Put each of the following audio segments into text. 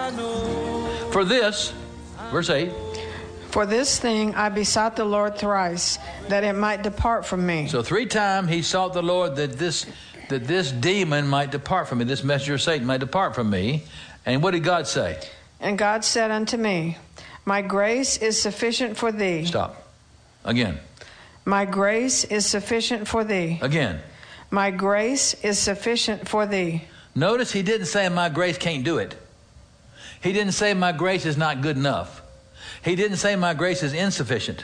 For this, verse 8. For this thing I besought the Lord thrice, that it might depart from me. So 3 times he sought the Lord that this demon might depart from me, this messenger of Satan might depart from me. And what did God say? And God said unto me, My grace is sufficient for thee. Stop. Again. My grace is sufficient for thee. Again. My grace is sufficient for thee. Notice he didn't say my grace can't do it. He didn't say my grace is not good enough. He didn't say my grace is insufficient.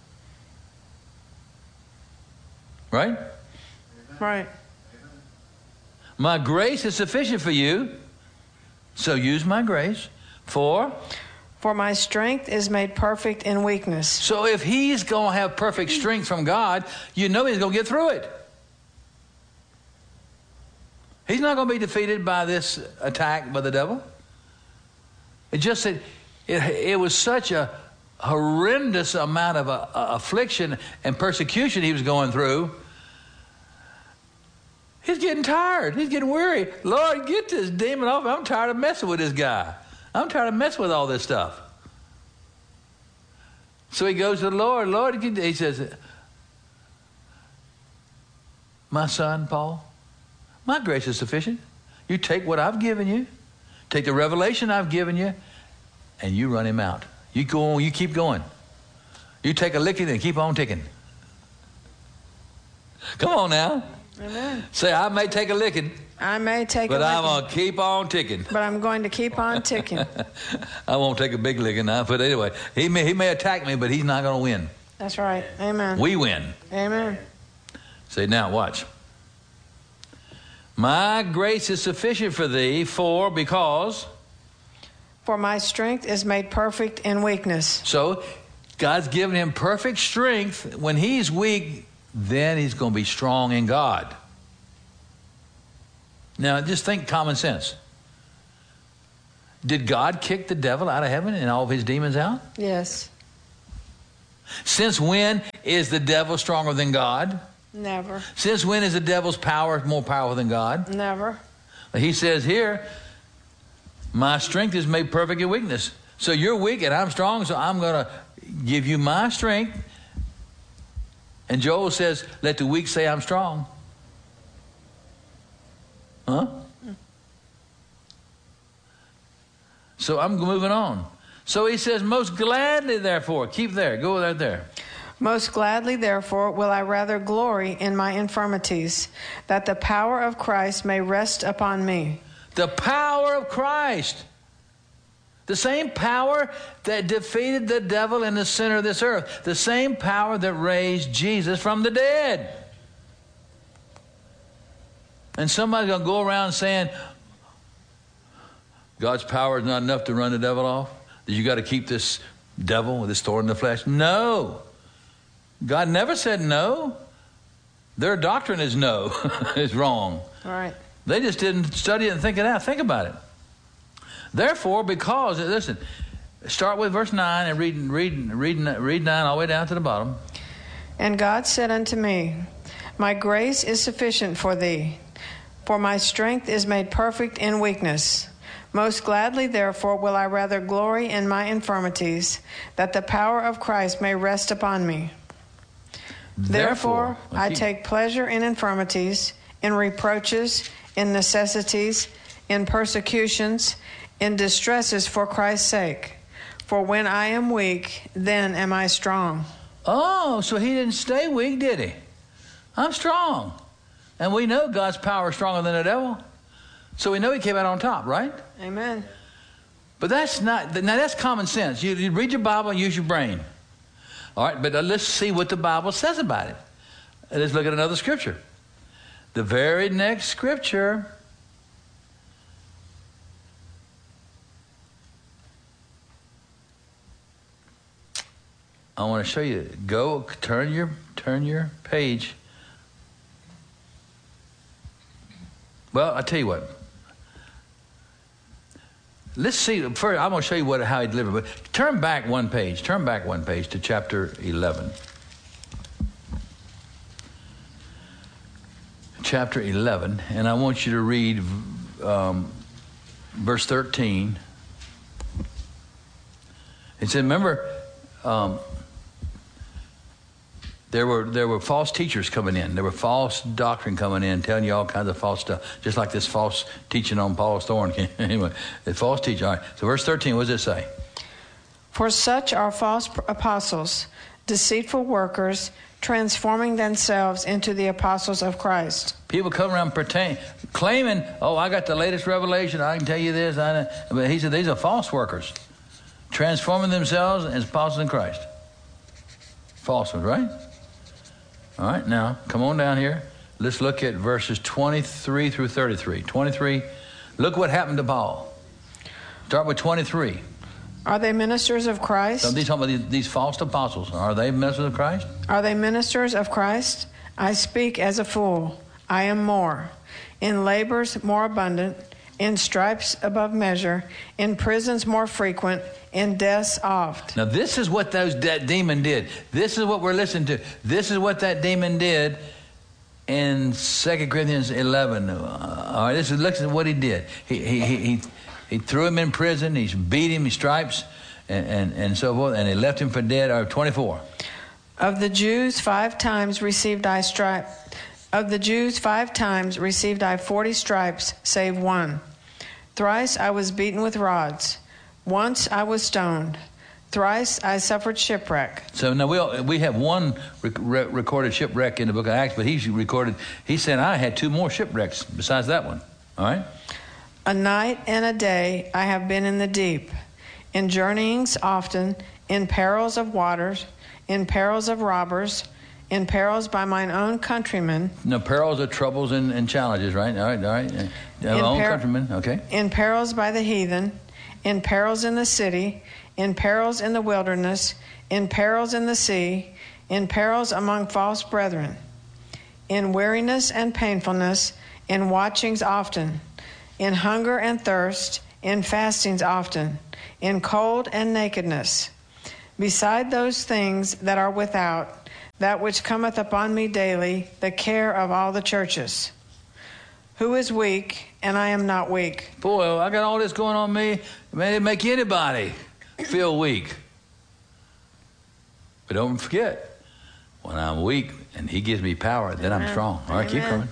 Right? Right. My grace is sufficient for you, so use my grace. For my strength is made perfect in weakness. So if he's going to have perfect strength from God, you know he's going to get through it. He's not going to be defeated by this attack by the devil. It just said it was such a horrendous amount of affliction and persecution he was going through. He's getting tired. He's getting weary. Lord, get this demon off. I'm tired of messing with this guy. I'm tired of messing with all this stuff. So he goes to the Lord. Lord, he says, my son, Paul, my grace is sufficient. You take what I've given you, take the revelation I've given you, and you run him out. You go on, you keep going. You take a licking and keep on ticking. Come on now. Amen. Say, I may take a licking. I may take but a licking. I'm going to keep on ticking. But I'm going to keep on ticking. I won't take a big licking now, but anyway, he may attack me, but he's not going to win. That's right. Amen. We win. Amen. Say, now watch. My grace is sufficient for thee, because my strength is made perfect in weakness. So God's given him perfect strength. When he's weak, then he's going to be strong in God. Now, just think common sense. Did God kick the devil out of heaven and all of his demons out? Yes. Since when is the devil stronger than God? Never. Since when is the devil's power more powerful than God? Never. He says here, my strength is made perfect in weakness. So you're weak and I'm strong, so I'm going to give you my strength. And Joel says, let the weak say I'm strong. Huh? So I'm moving on. So he says, most gladly, therefore, keep there, go right there. Most gladly, therefore, will I rather glory in my infirmities, that the power of Christ may rest upon me. The power of Christ. The same power that defeated the devil in the center of this earth. The same power that raised Jesus from the dead. And somebody's going to go around saying, God's power is not enough to run the devil off? That you got to keep this devil with this thorn in the flesh? No. God never said no. Their doctrine is no. It's wrong. All right. They just didn't study it and think it out. Think about it. Therefore, because, listen, start with verse 9 and read 9 all the way down to the bottom. And God said unto me, my grace is sufficient for thee, for my strength is made perfect in weakness. Most gladly, therefore, will I rather glory in my infirmities, that the power of Christ may rest upon me. Therefore, I take pleasure in infirmities, in reproaches, in necessities, in persecutions, in distresses for Christ's sake. For when I am weak, then am I strong. Oh, so he didn't stay weak, did he? I'm strong. And we know God's power is stronger than the devil. So we know he came out on top, right? Amen. But that's not, now that's common sense. You read your Bible and use your brain. All right, but let's see what the Bible says about it. Let's look at another scripture. The very next scripture. I want to show you. Go, turn your page. Well, I'll tell you what. Let's see. First, I'm going to show you how he delivered. But turn back one page. Turn back one page to chapter 11. Chapter 11, and I want you to read verse 13 He said, remember, there were false teachers coming in. There were false doctrine coming in, telling you all kinds of false stuff, just like this false teaching on Paul's thorn. Anyway, the false teaching. All right. So verse 13, what does it say? For such are false apostles, deceitful workers, transforming themselves into the apostles of Christ. People come around claiming, oh, I got the latest revelation. I can tell you this. But he said these are false workers, transforming themselves as apostles in Christ. False ones, right? All right, now, come on down here. Let's look at verses 23 through 33. 23, look what happened to Paul. Start with 23. Are they ministers of Christ? So these talking about these false apostles. Are they ministers of Christ? Are they ministers of Christ? I speak as a fool. I am more. In labors more abundant, in stripes above measure, in prisons more frequent, in deaths oft. Now this is what that demon did. This is what we're listening to. This is what that demon did in 2 Corinthians 11. All right, look at what he did. He threw him in prison. He beat him. He stripes and so forth. And he left him for dead. 24. Of the Jews 5 times received I 40 stripes, save one. Thrice I was beaten with rods. Once I was stoned. Thrice I suffered shipwreck. So now we have one recorded shipwreck in the book of Acts, but he said I had 2 more shipwrecks besides that one. All right? A night and a day I have been in the deep, in journeyings often, in perils of waters, in perils of robbers, in perils by mine own countrymen. No, perils are troubles and challenges, right? All right. Own countrymen, okay. In perils by the heathen, in perils in the city, in perils in the wilderness, in perils in the sea, in perils among false brethren, in weariness and painfulness, in watchings often, in hunger and thirst, in fastings often, in cold and nakedness. Beside those things that are without, that which cometh upon me daily, the care of all the churches. Who is weak, and I am not weak? Boy, I got all this going on me. Man, it'd make anybody feel weak. But don't forget, when I'm weak and he gives me power, then I'm strong. All right, keep coming.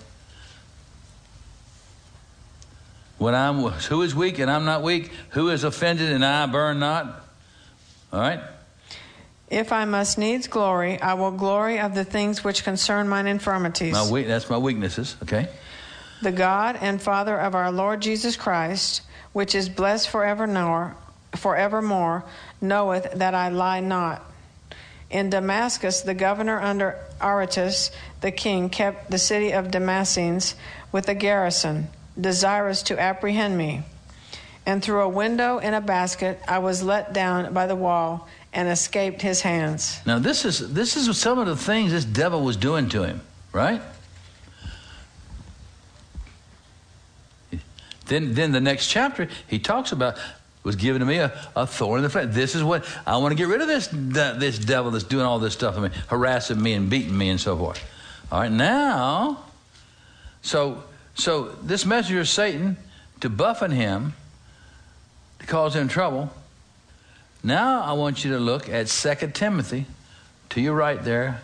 Who is weak and I'm not weak? Who is offended and I burn not? All right? If I must needs glory, I will glory of the things which concern mine infirmities. That's my weaknesses, okay? The God and Father of our Lord Jesus Christ, which is blessed forevermore, knoweth that I lie not. In Damascus, the governor under Aretas, the king, kept the city of Damascenes with a garrison, desirous to apprehend me. And through a window in a basket, I was let down by the wall and escaped his hands. Now, this is some of the things this devil was doing to him, right? Then the next chapter, he talks about, was given to me a thorn in the flesh. This is what, I want to get rid of this devil that's doing all this stuff to me, harassing me and beating me and so forth. All right, now, so this messenger of Satan, to buffet him, to cause him trouble. Now I want you to look at 2 Timothy, to your right there,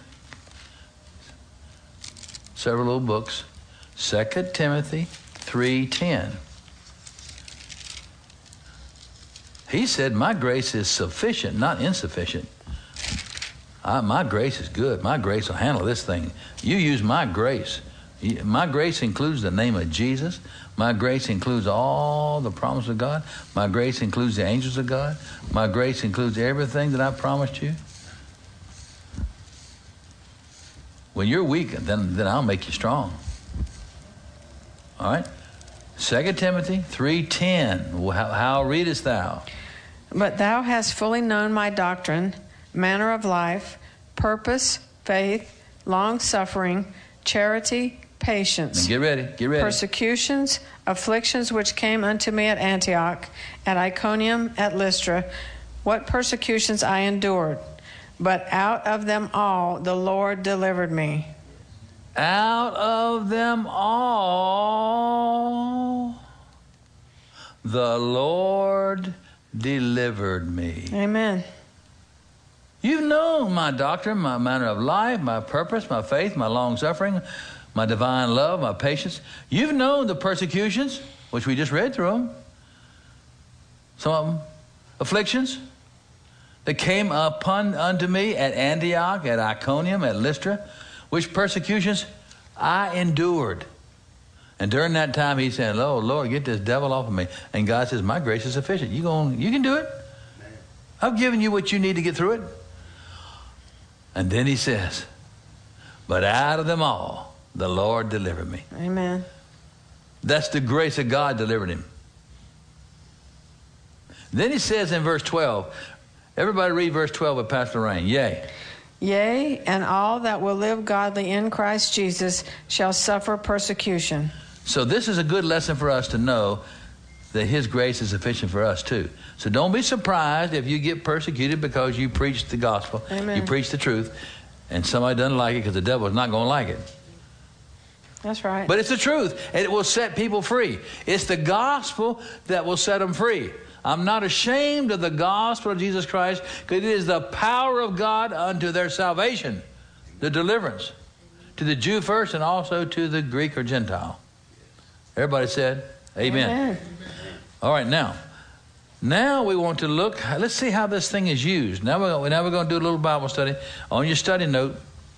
several little books, 2 Timothy 3:10. He said, my grace is sufficient, not insufficient. My grace is good. My grace will handle this thing. You use my grace. My grace includes the name of Jesus. My grace includes all the promise of God. My grace includes the angels of God. My grace includes everything that I promised you. When you're weak, then I'll make you strong. All right? 2 Timothy 3:10. How readest thou? But thou hast fully known my doctrine, manner of life, purpose, faith, long-suffering, charity, patience. Get ready. Persecutions, afflictions which came unto me at Antioch, at Iconium, at Lystra, what persecutions I endured. But out of them all the Lord delivered me. Out of them all the Lord delivered me. Amen. You've known my doctrine, my manner of life, my purpose, my faith, my long-suffering, my divine love, my patience. You've known the persecutions, which we just read through them. Some of them, afflictions that came upon unto me at Antioch, at Iconium, at Lystra, which persecutions I endured. And during that time, he said, "Oh, Lord, get this devil off of me." And God says, "My grace is sufficient. You can do it. I've given you what you need to get through it." And then he says, "But out of them all, the Lord delivered me." Amen. That's the grace of God delivered him. Then he says in verse 12, everybody read verse 12 with Pastor Lorraine. Yea. Yea, and all that will live godly in Christ Jesus shall suffer persecution. So this is a good lesson for us to know that his grace is sufficient for us too. So don't be surprised if you get persecuted because you preach the gospel. Amen. You preach the truth, and somebody doesn't like it because the devil is not going to like it. That's right. But it's the truth, and it will set people free. It's the gospel that will set them free. I'm not ashamed of the gospel of Jesus Christ, because it is the power of God unto their salvation, the deliverance, to the Jew first and also to the Greek or Gentile. Everybody said, amen. Amen. All right, now we want to look. Let's see how this thing is used. Now we're going to do a little Bible study. On your study note,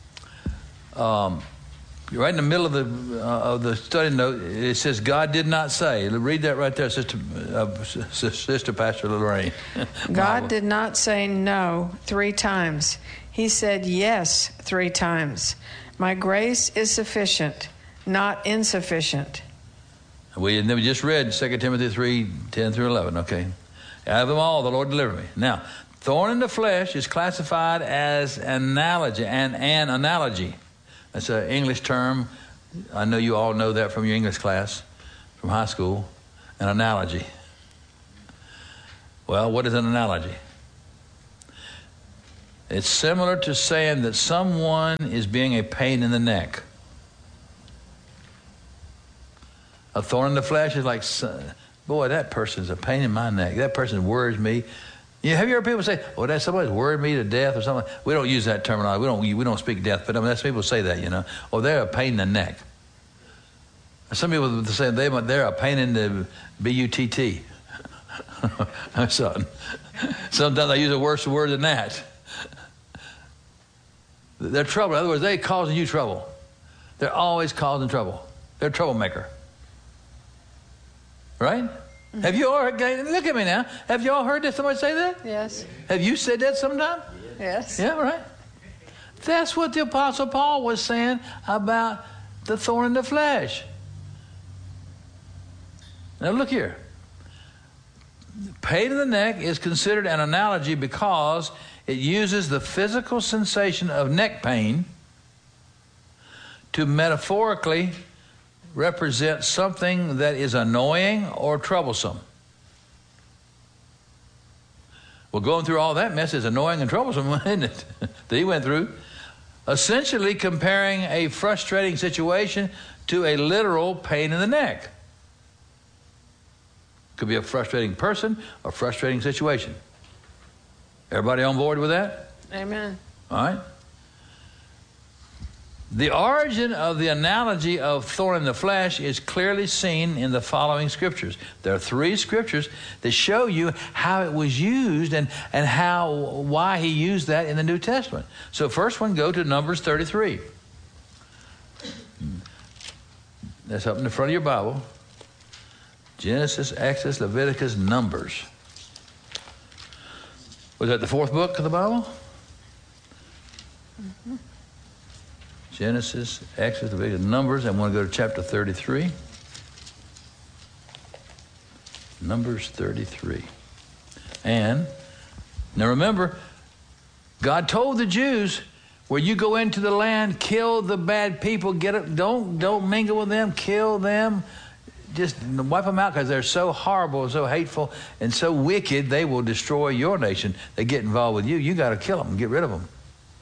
right in the middle of the study note, it says, "God did not say." Read that right there, Sister Pastor Lorraine. God did not say no 3 times. He said yes 3 times. My grace is sufficient, not insufficient. We just read 2 Timothy 3:10 through 11. Okay, out of them all, the Lord delivered me. Now, thorn in the flesh is classified as an analogy. That's an English term. I know you all know that from your English class, from high school. An analogy. Well, what is an analogy? It's similar to saying that someone is being a pain in the neck. A thorn in the flesh is like, boy, that person's a pain in my neck. That person worries me. Have you heard people say, "Oh, that somebody's worried me to death," or something? We don't use that terminology. We don't speak death, but I mean, that's people say that, Oh, they're a pain in the neck. Some people say they're a pain in the butt. or something. Sometimes I use a worse word than that. They're trouble. In other words, they're causing you trouble. They're always causing trouble. They're a troublemaker. Right? Have you all heard, look at me now. Have you all heard somebody say that? Yes. Have you said that sometime? Yes. Yeah, right. That's what the Apostle Paul was saying about the thorn in the flesh. Now look here. Pain in the neck is considered an analogy because it uses the physical sensation of neck pain to metaphorically represent something that is annoying or troublesome. Well, going through all that mess is annoying and troublesome, isn't it? That he went through. Essentially comparing a frustrating situation to a literal pain in the neck. Could be a frustrating person or frustrating situation. Everybody on board with that? Amen. All right. The origin of the analogy of thorn in the flesh is clearly seen in the following scriptures. There are 3 scriptures that show you how it was used and why he used that in the New Testament. So first one, go to Numbers 33. That's up in the front of your Bible. Genesis, Exodus, Leviticus, Numbers. Was that the 4th book of the Bible? Mm-hmm. Genesis, Exodus, Leviticus, Numbers. I want to go to chapter 33. Numbers 33. And now remember, God told the Jews, where you go into the land, kill the bad people, don't mingle with them, kill them, just wipe them out, because they're so horrible, so hateful, and so wicked, they will destroy your nation. They get involved with you. You got to kill them and get rid of them.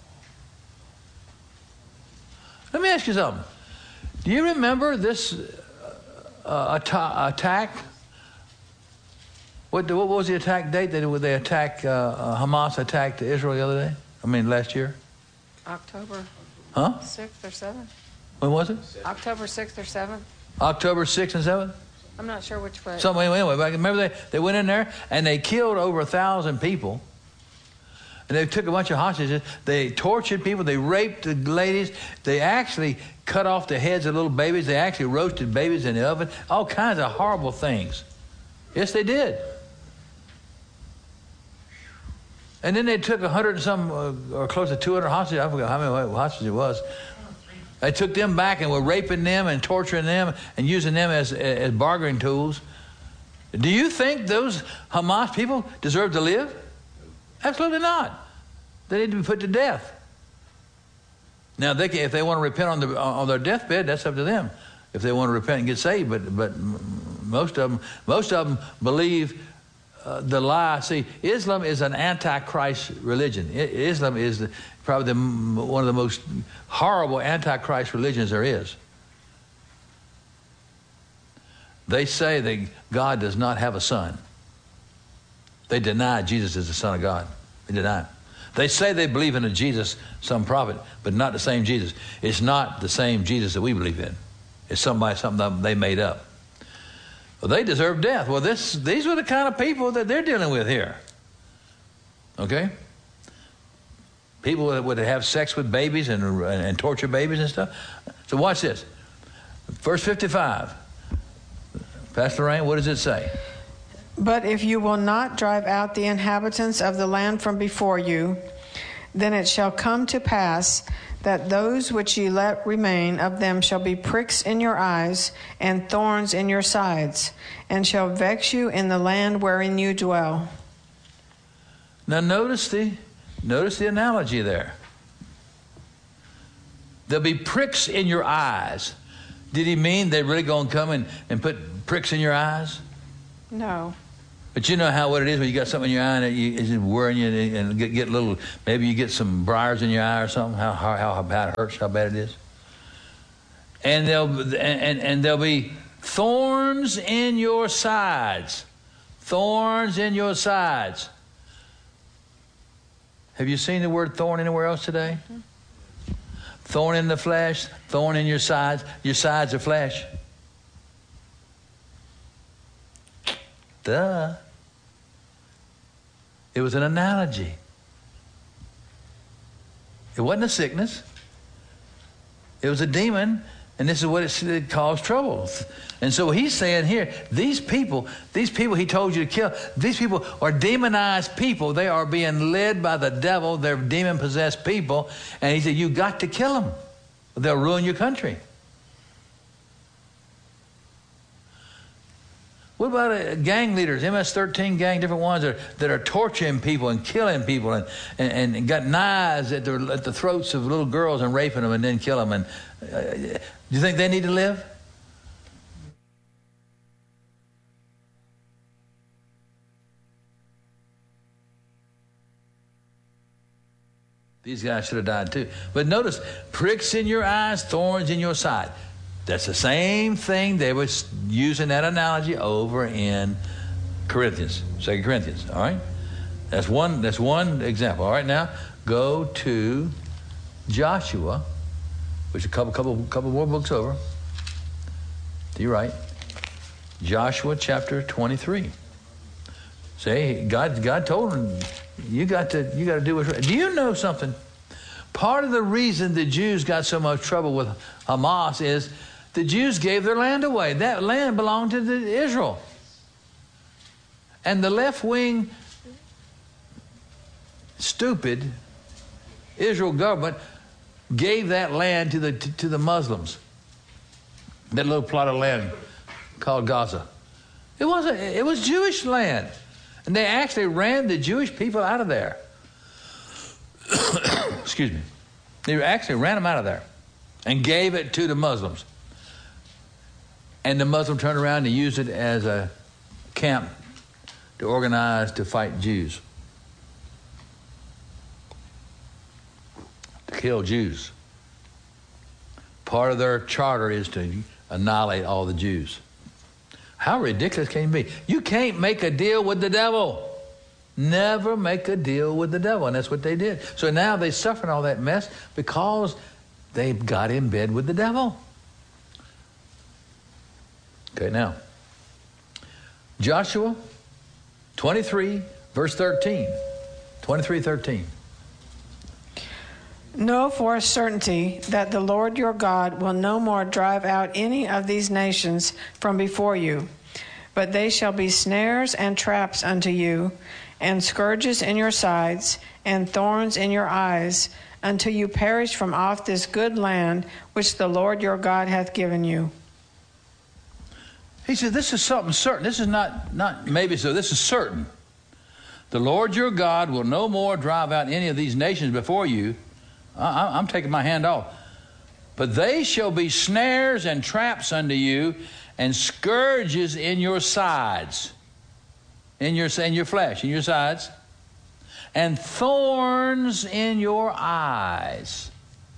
Let me ask you something. Do you remember this attack What was the attack date that they attacked, Hamas attacked Israel the other day? Last year? October Huh? 6th or 7th. When was it? October 6th or 7th. October 6th and 7th? I'm not sure which way. So anyway, but remember they went in there and they killed over 1,000 people. And they took a bunch of hostages. They tortured people. They raped the ladies. They actually cut off the heads of little babies. They actually roasted babies in the oven. All kinds of horrible things. Yes, they did. And then they took 100 and some, or close to 200 hostages. I forgot how many hostages it was. They took them back and were raping them and torturing them and using them as bargaining tools. Do you think those Hamas people deserve to live? Absolutely not. They need to be put to death. Now, if they want to repent on their deathbed, that's up to them. If they want to repent and get saved, but most of them believe the lie. See, Islam is an antichrist religion. Islam is probably one of the most horrible antichrist religions there is. They say that God does not have a son. They deny Jesus is the Son of God. They deny him. They say they believe in a Jesus, some prophet, but not the same Jesus. It's not the same Jesus that we believe in. It's something they made up. Well, they deserve death. Well, these were the kind of people that they're dealing with here. Okay? People that would have sex with babies and torture babies and stuff. So watch this. Verse 55. Pastor Rain, what does it say? But if you will not drive out the inhabitants of the land from before you, then it shall come to pass that those which ye let remain of them shall be pricks in your eyes and thorns in your sides, and shall vex you in the land wherein you dwell. Now notice the analogy there. There'll be pricks in your eyes. Did he mean they're really going to come and put pricks in your eyes? No. But you know what it is when you got something in your eye and it's worrying you and get little, maybe you get some briars in your eye or something, how bad it hurts, how bad it is. And there'll be thorns in your sides. Thorns in your sides. Have you seen the word thorn anywhere else today? Mm-hmm. Thorn in the flesh, thorn in your sides. Your sides are flesh. Duh. It was an analogy. It wasn't a sickness. It was a demon, and this is what it caused trouble. And so he's saying here, these people he told you to kill, these people are demonized people. They are being led by the devil. They're demon-possessed people. And he said, you got to kill them. They'll ruin your country. What about gang leaders, MS-13 gang, different ones that are torturing people and killing people and got knives at the throats of little girls and raping them and then kill them? And do you think they need to live? These guys should have died too. But notice, pricks in your eyes, thorns in your side. That's the same thing they were using that analogy over in Corinthians, 2 Corinthians. All right, that's one example. All right, now go to Joshua, which is a couple more books over. To your right, Joshua chapter 23. See, God told him, you got to do what's right. Do you know something? Part of the reason the Jews got so much trouble with Hamas is the Jews gave their land away. That land belonged to Israel. And the left-wing, stupid Israel government gave that land to the Muslims. That little plot of land called Gaza. It was Jewish land. And they actually ran the Jewish people out of there. Excuse me. They actually ran them out of there and gave it to the Muslims. And the Muslim turned around and used it as a camp to organize to fight Jews. To kill Jews. Part of their charter is to annihilate all the Jews. How ridiculous can you be? You can't make a deal with the devil. Never make a deal with the devil. And that's what they did. So now they're suffering all that mess because they got in bed with the devil. Okay, now, Joshua 23, verse 13. 23:13. Know for a certainty that the Lord your God will no more drive out any of these nations from before you, but they shall be snares and traps unto you, and scourges in your sides, and thorns in your eyes, until you perish from off this good land which the Lord your God hath given you. He said, this is something certain. This is not maybe so. This is certain. The Lord your God will no more drive out any of these nations before you. I'm taking my hand off. But they shall be snares and traps unto you, and scourges in your sides, in your flesh, in your sides, and thorns in your eyes.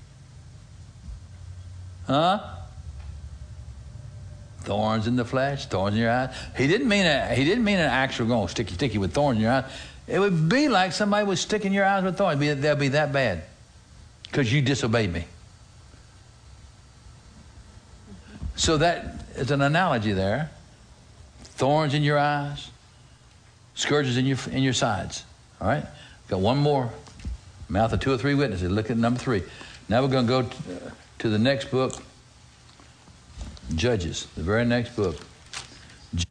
Thorns in the flesh, thorns in your eyes. He didn't mean an actual going sticky with thorns in your eyes. It would be like somebody was sticking your eyes with thorns. They'll be that bad because you disobeyed me. So that is an analogy there. Thorns in your eyes, scourges in your sides. All right? Got one more. Mouth of 2 or 3 witnesses. Look at number 3. Now we're going to go to the next book, Judges, the very next book.